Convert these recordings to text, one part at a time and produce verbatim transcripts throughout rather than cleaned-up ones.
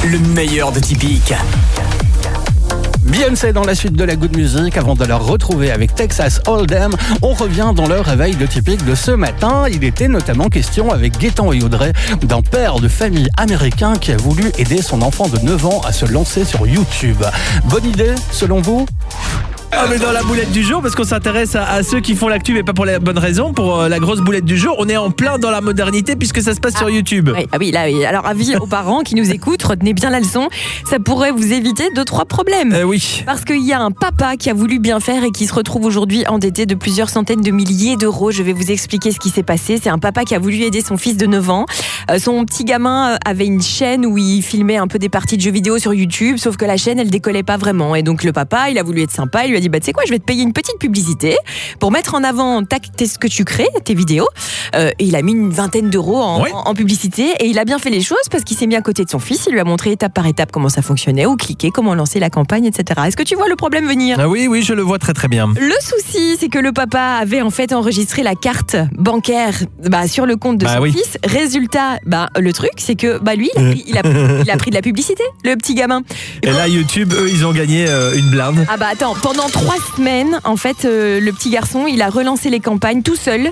le meilleur de Typique. Beyoncé dans la suite de la Good Music. Avant de la retrouver avec Texas Hold'em, on revient dans le réveil de Typique de ce matin. Il était notamment question avec Gaëtan et Audrey d'un père de famille américain qui a voulu aider son enfant de neuf ans à se lancer sur YouTube. Bonne idée selon vous ? Ah mais dans la boulette du jour, parce qu'on s'intéresse à, à ceux qui font l'actu mais pas pour la bonne raison, pour euh, la grosse boulette du jour, on est en plein dans la modernité puisque ça se passe ah, sur YouTube. Oui, ah oui, là oui. Alors avis aux parents qui nous écoutent, retenez bien la leçon, ça pourrait vous éviter deux trois problèmes. Euh, oui. Parce qu'il y a un papa qui a voulu bien faire et qui se retrouve aujourd'hui endetté de plusieurs centaines de milliers d'euros. Je vais vous expliquer ce qui s'est passé. C'est un papa qui a voulu aider son fils de neuf ans. Euh, son petit gamin avait une chaîne où il filmait un peu des parties de jeux vidéo sur YouTube, sauf que la chaîne elle décollait pas vraiment. Et donc le papa, il a voulu être sympa, il lui a dit bah tu sais quoi, je vais te payer une petite publicité pour mettre en avant ta, tes, ce que tu crées, tes vidéos. Euh, et il a mis une vingtaine d'euros en, ouais. en, en publicité et il a bien fait les choses parce qu'il s'est mis à côté de son fils, il lui a montré étape par étape comment ça fonctionnait, où cliquer, comment lancer la campagne, et cetera. Est-ce que tu vois le problème venir ? Ah oui, oui, je le vois très très bien. Le souci, c'est que le papa avait en fait enregistré la carte bancaire bah, sur le compte de bah, son oui. fils. Résultat, bah, le truc, c'est que bah, lui, il a, pris, il, a, il a pris de la publicité, le petit gamin. Et, et là, YouTube, eux, ils ont gagné euh, une blinde. Ah bah attends, pendant trois semaines, en fait, euh, le petit garçon, il a relancé les campagnes tout seul.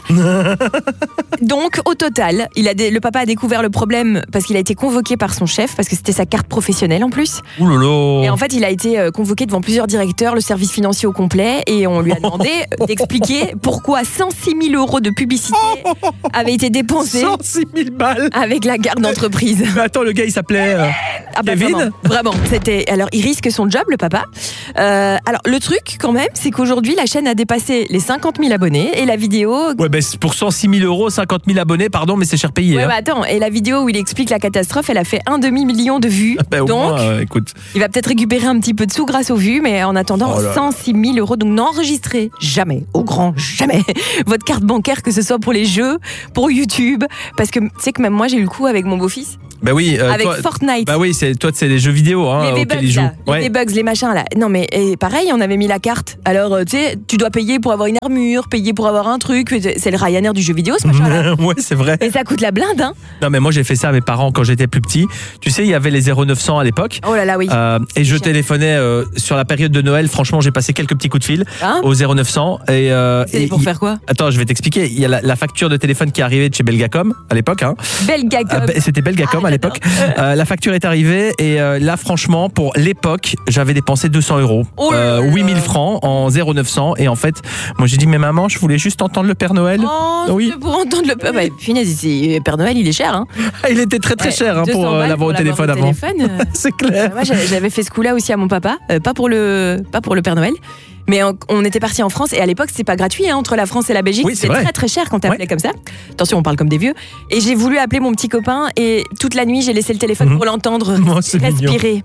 Donc, au total, il a dé- le papa a découvert le problème parce qu'il a été convoqué par son chef, parce que c'était sa carte professionnelle en plus. Ouh lolo. Et en fait, il a été euh, convoqué devant plusieurs directeurs, le service financier au complet, et on lui a demandé d'expliquer pourquoi cent six mille euros de publicité avaient été dépensés cent six mille balles avec la garde d'entreprise. Mais attends, le gars, il s'appelait euh, Ah bah Kevin vraiment, vraiment, c'était. Alors, il risque son job, le papa. Euh, alors, le truc, quand même, c'est qu'aujourd'hui, la chaîne a dépassé les cinquante mille abonnés et la vidéo. Ouais, ben bah, pour cent six mille euros, cinquante mille abonnés, pardon, mais c'est cher payé. Ouais, hein. bah attends, et la vidéo où il explique la catastrophe, elle a fait un demi-million de vues. Bah, donc, moins, euh, écoute. il va peut-être récupérer un petit peu de sous grâce aux vues, mais en attendant, oh cent six mille euros. Donc, n'enregistrez jamais, au grand jamais, votre carte bancaire, que ce soit pour les jeux, pour YouTube. Parce que tu sais que même moi, j'ai eu le coup avec mon beau-fils. Bah oui, euh, avec toi, Fortnite. Bah oui, c'est, toi, c'est les jeux vidéo hein, les auxquels V-Bugs, ils jouent. là, Ouais. les V-Bugs, les machins là. Non mais et pareil, on avait mis la carte. Alors tu sais, tu dois payer pour avoir une armure, payer pour avoir un truc. C'est le Ryanair du jeu vidéo, ce machin-là. Ouais, c'est vrai. Et ça coûte la blinde, hein. Non mais moi j'ai fait ça à mes parents quand j'étais plus petit. Tu sais, il y avait les zéro neuf cents à l'époque. Oh là là, oui. Euh, et je téléphonais euh, sur la période de Noël. Franchement, j'ai passé quelques petits coups de fil Hein au zéro neuf cents. Et, euh, C'est et pour il... faire quoi ? Attends, je vais t'expliquer. Il y a la, la facture de téléphone qui est arrivée de chez Belgacom à l'époque. Hein. Belgacom. Euh, c'était Belgacom Ah, à l'époque. Euh, la facture est arrivée et euh, là, franchement, pour l'époque, j'avais dépensé deux cents euros. Oh là là. huit mille francs en zéro neuf cents. Et en fait, moi j'ai dit, mais maman, je voulais juste entendre le Père Noël. Oh, Oui. pour entendre le. Ah bah, finaise, ici, Père Noël, il est cher, hein. Il était très très Ouais, cher hein, deux cents pour euh, balles l'avoir au téléphone au avant. téléphone, euh. C'est clair. Moi, j'avais j'avais fait ce coup-là aussi à mon papa, euh, pas pour le, pas pour le Père Noël. Mais on, on était partis en France et à l'époque c'est pas gratuit hein, entre la France et la Belgique, Oui, c'est c'était vrai. très très cher quand t'appelais Ouais. comme ça. Attention, on parle comme des vieux. Et j'ai voulu appeler mon petit copain et toute la nuit j'ai laissé le téléphone Mhm. pour l'entendre Oh, c'est respirer.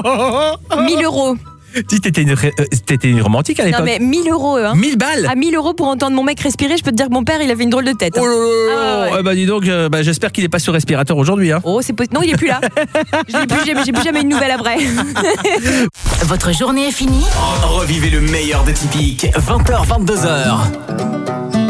mille euros. Dis, t'étais une, ré- euh, t'étais une romantique à Non l'époque. mais mille euros hein. mille balles. À mille euros pour entendre mon mec respirer, je peux te dire que mon père il avait une drôle de tête. hein. Oh là là. Ah ouais. Eh ben, dis donc, euh, bah, j'espère qu'il est pas sur respirateur aujourd'hui. Hein. Oh c'est possi- non il est plus là. Je l'ai plus, j'ai, j'ai plus jamais une nouvelle après. Votre journée est finie ? Revivez le meilleur de Typique, vingt heures vingt-deux heures.